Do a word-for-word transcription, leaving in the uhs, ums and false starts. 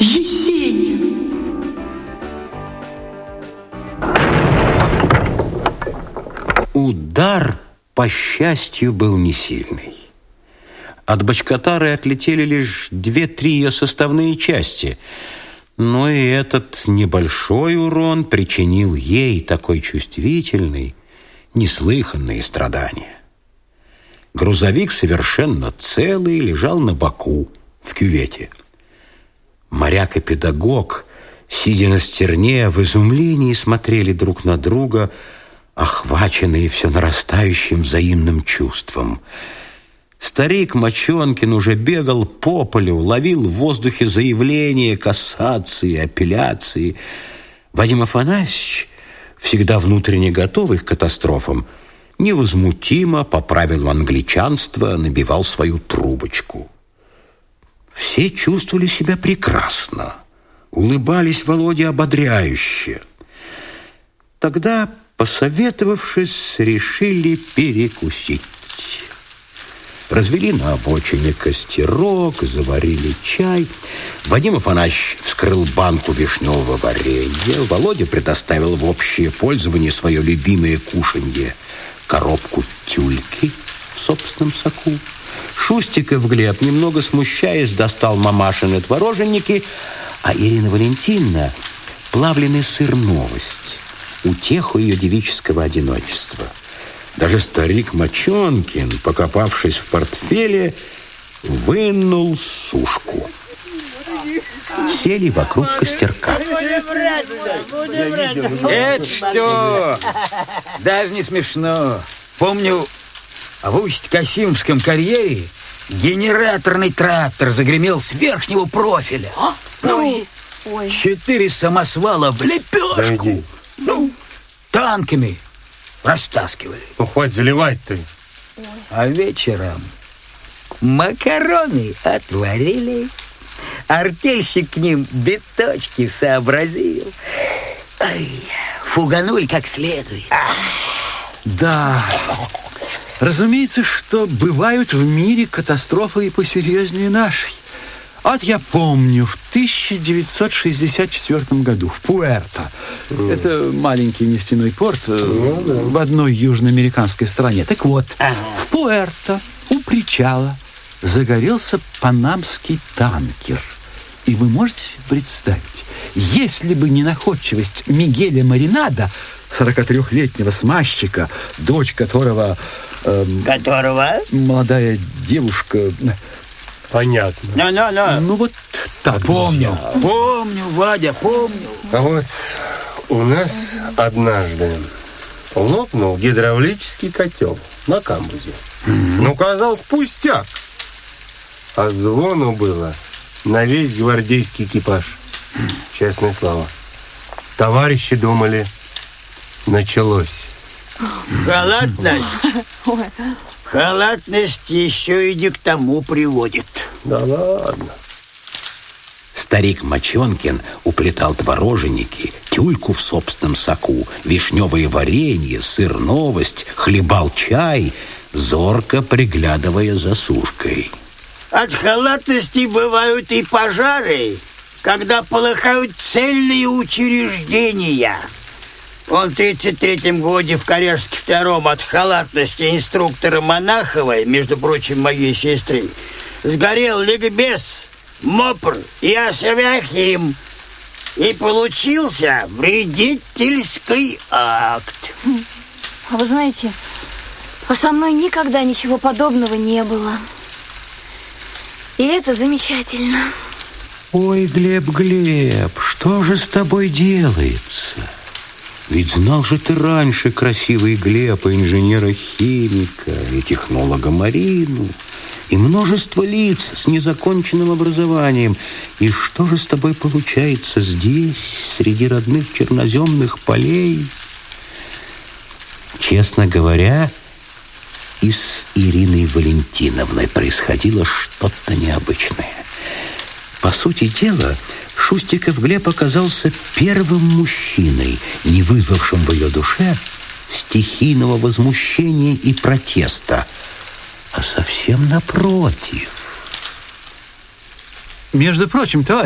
Есенин! Удар, по счастью, был не сильный. От бочкотары отлетели лишь две-три ее составные части. Но и этот небольшой урон причинил ей такой чувствительный, неслыханные страдания. Грузовик совершенно целый лежал на боку в кювете. Моряк и педагог, сидя на стерне, в изумлении смотрели друг на друга, охваченные все нарастающим взаимным чувством. Старик Мочонкин уже бегал по полю, ловил в воздухе заявления, кассации, апелляции. Вадим Афанасьевич, всегда внутренне готовый к катастрофам, невозмутимо по правилам англичанства набивал свою трубочку. Все чувствовали себя прекрасно, улыбались Володе ободряюще. Тогда, посоветовавшись, решили перекусить. Развели на обочине костерок, заварили чай. Вадим Афанасьевич вскрыл банку вишневого варенья. Володя предоставил в общее пользование свое любимое кушанье — коробку тюльки в собственном соку. Шустиков Глеб, немного смущаясь, достал мамашины твороженники, а Ирина Валентиновна — плавленый сыр «Новость», утеху ее девического одиночества. Даже старик Мочонкин, покопавшись в портфеле, вынул сушку. Сели вокруг костерка. Это что? Даже не смешно. Помню, в Усть-Касимском карьере генераторный трактор загремел с верхнего профиля. А? Ну, ой. Четыре самосвала в лепешку. Ну, танками растаскивали. Ну, хватит заливать ты. А вечером макароны отварили. Артельщик к ним биточки сообразил. Ай, фуганули как следует. Да, разумеется, что бывают в мире катастрофы и посерьезнее нашей. Вот я помню, в тысяча девятьсот шестьдесят четвёртом году в Пуэрто, mm. это маленький нефтяной порт mm, да. в одной южноамериканской стране. Так вот, ага. в Пуэрто у причала загорелся панамский танкер. И вы можете представить, если бы не находчивость Мигеля Маринада, сорокатрёхлетнего смазчика, дочь которого... Эм, которого? Молодая девушка... Понятно. Ну-ну-ну. Ну вот так. Помню, друзья. помню, Вадя, помню. А вот у нас однажды лопнул гидравлический котел на камбузе. Mm-hmm. Ну, казалось, пустяк. А звону было на весь гвардейский экипаж. Mm-hmm. Честное слово. Товарищи думали, началось. Халатность. Халатность еще и не к тому приводит. Да ладно. Старик Мочонкин уплетал твороженики, тюльку в собственном соку, вишневое варенье, сыр «Новость», хлебал чай, зорко приглядывая за сушкой. От халатности бывают и пожары, когда полыхают цельные учреждения. Он в тридцать третьем году в Коряжске втором от халатности инструктора Монаховой, между прочим, моей сестры, сгорел ликбез, МОПР и Асавиахим. И получился вредительский акт. А вы знаете, а со мной никогда ничего подобного не было. И это замечательно. Ой, Глеб, Глеб, что же с тобой делается? Ведь знал же ты раньше красивый Глеб, и инженера-химика, и технолога Марину, и множество лиц с незаконченным образованием. И что же с тобой получается здесь, среди родных черноземных полей? Честно говоря, и с Ириной Валентиновной происходило что-то необычное. По сути дела, Шустиков Глеб оказался первым мужчиной, не вызвавшим в ее душе стихийного возмущения и протеста, а совсем напротив. Между прочим, товарищ